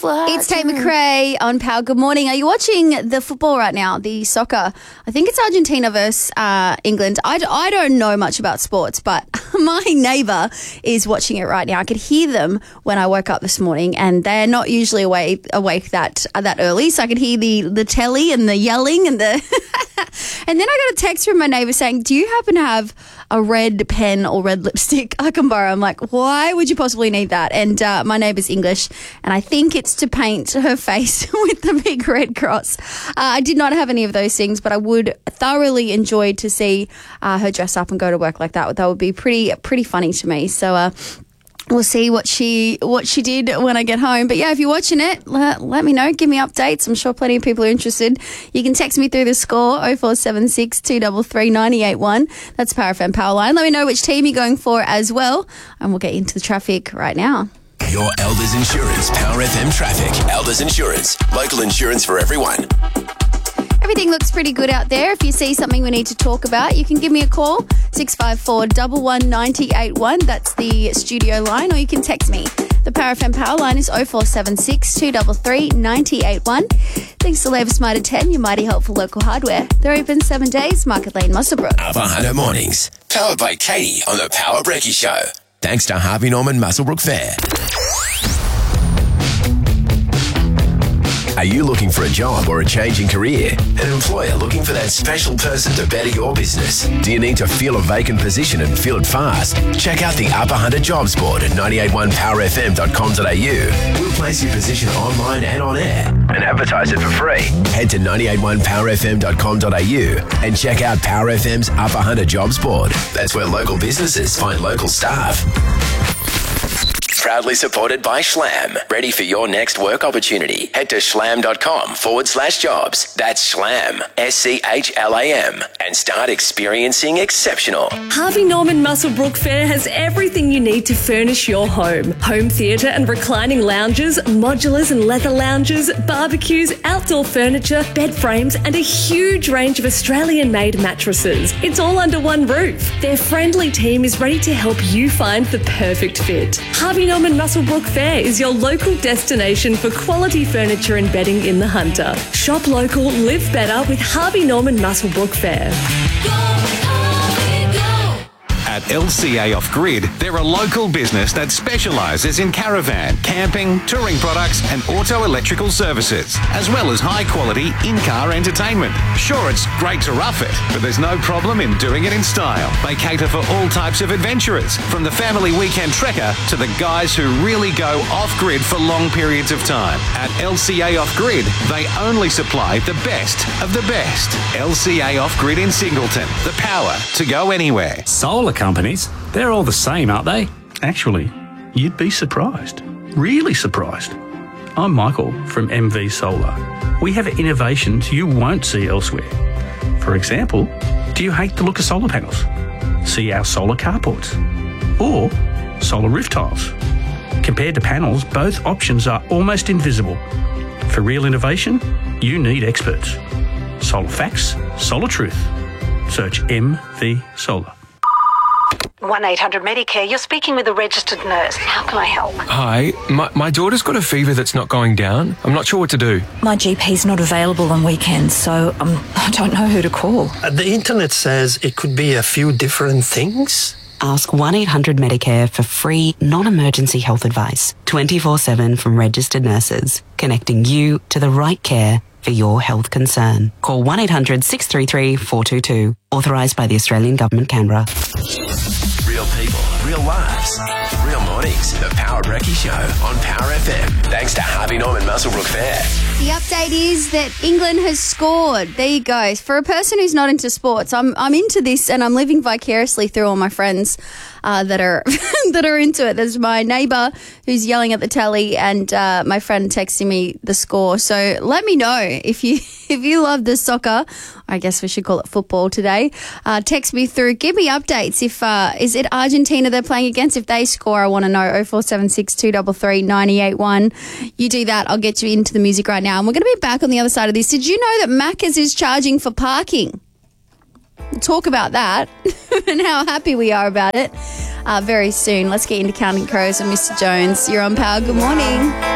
fly. It's Tate McRae on Power. Good morning. Are you watching the football right now, the soccer? I think it's Argentina versus England. I don't know much about sports, but my neighbour is watching it right now. I could hear them when I woke up this morning, and they're not usually awake that early, so I could hear the telly and the yelling and the... And then I got a text from my neighbour saying, do you happen to have a red pen or red lipstick I can borrow? I'm like, why would you possibly need that? And my neighbour's English, and I think it's to paint her face with the big red cross. I did not have any of those things, but I would thoroughly enjoy to see her dress up and go to work like that. That would be pretty funny to me. So we'll see what she did when I get home. But yeah, if you're watching it, let me know. Give me updates. I'm sure plenty of people are interested. You can text me through the score 0476 233 981. That's Power FM Powerline. Let me know which team you're going for as well, and we'll get into the traffic right now. Your Elders Insurance Power FM traffic. Elders Insurance, local insurance for everyone. Everything looks pretty good out there. If you see something we need to talk about, you can give me a call, 654 11981. That's the studio line, or you can text me. The Power FM Power line is 0476 233 981. Thanks to Labour Smarter 10, your mighty helpful local hardware. They're open 7 days, Market Lane, Muswellbrook. Upper Hunter Mornings, powered by Katie on the Power Brekkie Show. Thanks to Harvey Norman Muswellbrook Fair. Are you looking for a job or a change in career? An employer looking for that special person to better your business? Do you need to fill a vacant position and fill it fast? Check out the Upper Hunter Jobs Board at 981powerfm.com.au. We'll place your position online and on air and advertise it for free. Head to 981powerfm.com.au and check out Power FM's Upper Hunter Jobs Board. That's where local businesses find local staff. Proudly supported by Schlam. Ready for your next work opportunity? Head to schlam.com/jobs. That's Schlam, SCHLAM, and start experiencing exceptional. Harvey Norman Muswellbrook Fair has everything you need to furnish your home. Home theatre and reclining lounges, modulars and leather lounges, barbecues, outdoor furniture, bed frames, and a huge range of Australian-made mattresses. It's all under one roof. Their friendly team is ready to help you find the perfect fit. Harvey Norman Muswellbrook Fair is your local destination for quality furniture and bedding in the Hunter. Shop local, live better with Harvey Norman Muswellbrook Fair. At LCA Off Grid, they're a local business that specialises in caravan, camping, touring products and auto electrical services, as well as high-quality in-car entertainment. Sure, it's great to rough it, but there's no problem in doing it in style. They cater for all types of adventurers, from the family weekend trekker to the guys who really go off-grid for long periods of time. At LCA Off Grid, they only supply the best of the best. LCA Off Grid in Singleton, the power to go anywhere. Solar companies, they're all the same, aren't they? Actually, you'd be surprised. Really surprised. I'm Michael from MV Solar. We have innovations you won't see elsewhere. For example, do you hate the look of solar panels? See our solar carports or solar roof tiles. Compared to panels, both options are almost invisible. For real innovation, you need experts. Solar facts, solar truth. Search MV Solar. 1-800-Medicare, you're speaking with a registered nurse. How can I help? Hi, my daughter's got a fever that's not going down. I'm not sure what to do. My GP's not available on weekends, so I don't know who to call. The internet says it could be a few different things. Ask 1-800-Medicare for free, non-emergency health advice, 24/7 from registered nurses, connecting you to the right care for your health concern. Call 1-800-633-422. Authorised by the Australian Government, Canberra. Real people, real lives, real mornings. The Power Brekkie Show on Power FM. Thanks to Harvey Norman Muswellbrook Fair. The update is that England has scored. There you go. For a person who's not into sports, I'm into this, and I'm living vicariously through all my friends that are that are into it. There's my neighbour who's yelling at the telly, and my friend texting me the score. So let me know if you love the soccer. I guess we should call it football today. Text me through. Give me updates. If is it Argentina they're playing against? If they score, I want to know. 0476 233 981. You do that, I'll get you into the music right now. And we're going to be back on the other side of this. Did you know that Macca's is charging for parking? We'll talk about that and how happy we are about it very soon. Let's get into Counting Crows and Mr. Jones. You're on Power. Good morning.